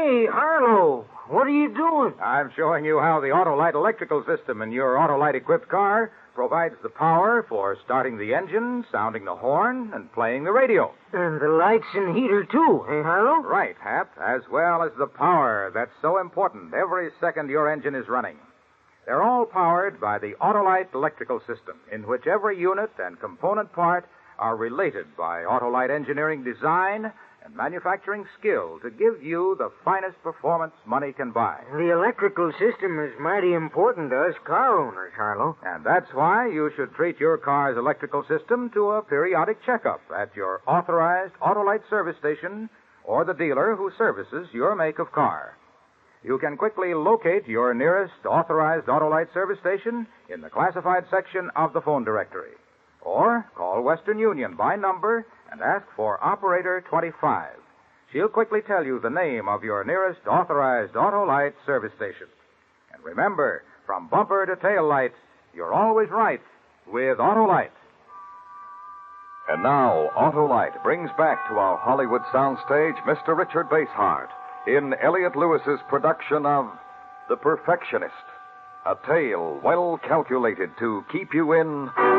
Hey, Harlow, what are you doing? I'm showing you how the Autolite electrical system in your Autolite-equipped car provides the power for starting the engine, sounding the horn, and playing the radio. And the lights and heater, too, eh, Harlow? Right, Hap, as well as the power that's so important every second your engine is running. They're all powered by the Autolite electrical system, in which every unit and component part are related by Autolite engineering design and manufacturing skill to give you the finest performance money can buy. The electrical system is mighty important to us car owners, Harlow. And that's why you should treat your car's electrical system to a periodic checkup at your authorized Autolite service station or the dealer who services your make of car. You can quickly locate your nearest authorized Autolite service station in the classified section of the phone directory. Or call Western Union by number and ask for Operator 25. She'll quickly tell you the name of your nearest authorized Autolite service station. And remember, from bumper to tail light, you're always right with Autolite. And now, Autolite brings back to our Hollywood soundstage Mr. Richard Basehart in Elliot Lewis's production of The Perfectionist, a tale well calculated to keep you in